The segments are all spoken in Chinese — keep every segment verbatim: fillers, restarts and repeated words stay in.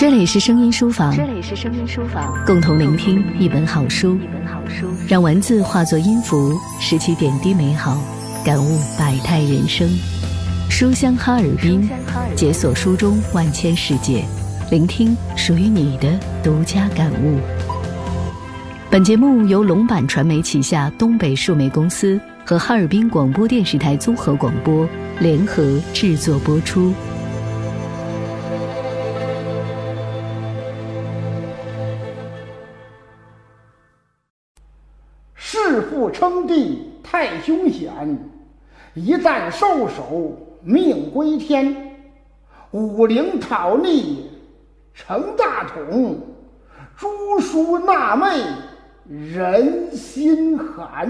这里是声音书房， 这里是声音书房， 共同聆听一本好书， 一本好书， 让文字化作音符，拾起点滴美好，感悟百态人生。书香哈尔滨，解锁书中万千世界，聆听属于你的独家感悟。本节目由龙版传媒旗下东北数媒公司和哈尔滨广播电视台综合广播联合制作播出。 弑父称帝太凶险，一旦受首命归天。武陵讨逆成大统，诛叔纳妹人心寒。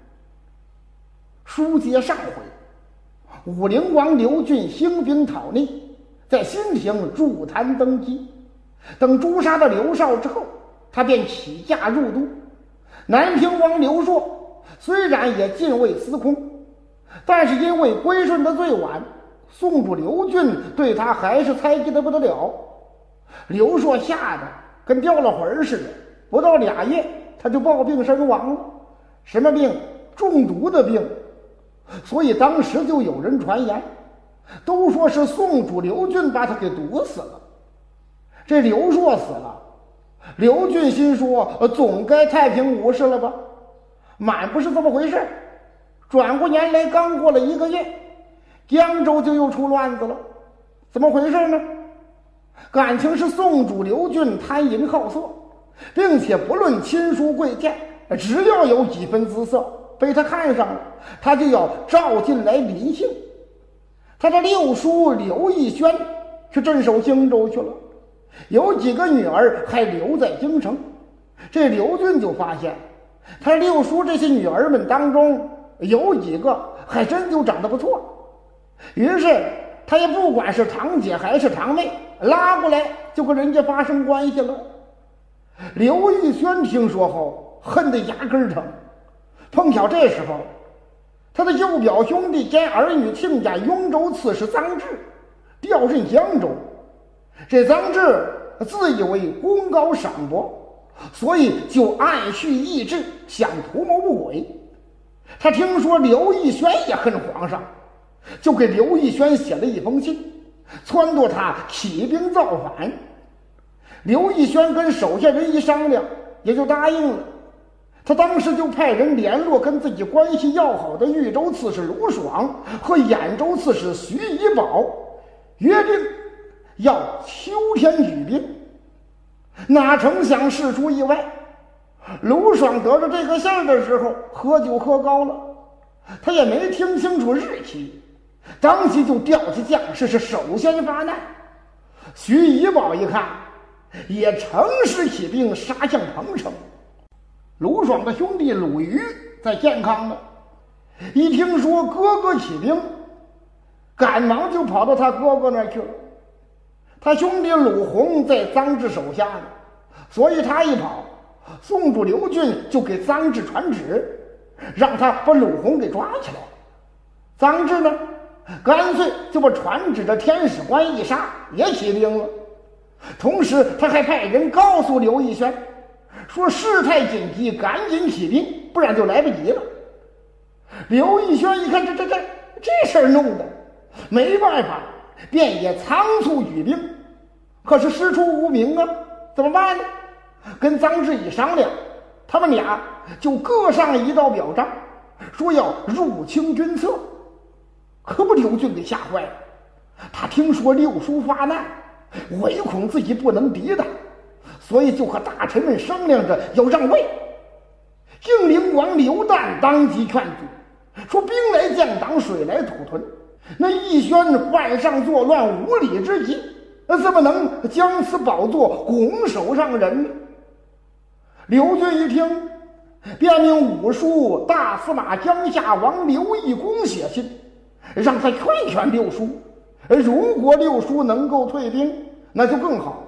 书接上回，武陵王刘俊兴兵讨逆，在新亭筑坛登基。等诛杀了刘绍之后，他便起驾入都。南平王刘硕虽然也进位司空，但是因为归顺的最晚，宋主刘俊对他还是猜忌的不得了。刘硕吓得跟掉了魂似的，不到俩月他就暴病身亡了。什么病？中毒的病。所以当时就有人传言，都说是宋主刘俊把他给毒死了。这刘硕死了，刘俊心说总该太平无事了吧，满不是这么回事。转过年来刚过了一个月，江州就又出乱子了。怎么回事呢？感情是宋主刘俊贪淫好色，并且不论亲疏贵贱，只要有几分姿色被他看上了，他就要召进来临幸。他的六叔刘义轩是镇守荆州去了，有几个女儿还留在京城。这刘俊就发现他六叔这些女儿们当中有几个还真就长得不错，于是他也不管是堂姐还是堂妹，拉过来就跟人家发生关系了。刘义轩听说后恨得牙根疼，碰巧这时候他的右表兄弟兼儿女亲家雍州刺史臧质调任江州。这臧质自以为功高赏博，所以就暗蓄意志，想图谋不轨。他听说刘义轩也恨皇上，就给刘义轩写了一封信，撺掇他起兵造反。刘义轩跟手下人一商量，也就答应了。他当时就派人联络跟自己关系要好的豫州刺史卢爽和兖州刺史徐以宝，约定要秋天举兵。哪成想事出意外，卢爽得着这个信儿的时候喝酒喝高了，他也没听清楚日期，当即就调集将士是首先发难。徐以宝一看，也乘势起兵杀向彭城。卢爽的兄弟鲁豫在健康呢，一听说哥哥起兵，赶忙就跑到他哥哥那儿去了。他兄弟鲁洪在臧质手下呢，所以他一跑，宋主刘俊就给臧质传旨，让他把鲁洪给抓起来。臧质呢，干脆就把传旨的天使官一杀，也起兵了。同时他还派人告诉刘义轩，说事态紧急，赶紧起兵，不然就来不及了。刘义轩一看，这这这这事儿弄的没办法，便也仓促举兵。可是师出无名啊，怎么办呢？跟臧质一商量，他们俩就各上一道表彰，说要入清军策。可不刘俊给吓坏了，他听说六叔发难，唯恐自己不能抵挡，所以就和大臣们商量着要让位。应陵王刘旦当即劝阻，说兵来将挡，水来土屯，那义轩犯上作乱，无礼之极，那怎么能将此宝座拱手让人呢？刘俊一听，便命武叔大司马江夏王刘义公写信，让他劝劝六叔，如果六叔能够退兵，那就更好，